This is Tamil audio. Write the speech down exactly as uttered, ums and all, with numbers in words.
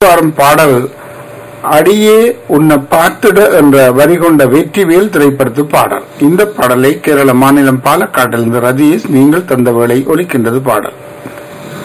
வரும் பாடல் அடியே உன்னை பார்த்திட என்ற வரி கொண்ட வெற்றிவேல் திரைப்படத்து பாடல். இந்த பாடலை கேரள மாநிலம் பாலக்காட்டிலிருந்து ரதீஷ் நீங்கள் தந்த வேளை ஒலிக்கின்றது பாடல்.